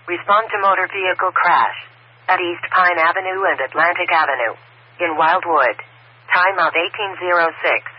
Respond to motor vehicle crash at East Pine Avenue and Atlantic Avenue in Wildwood. Time of 1806.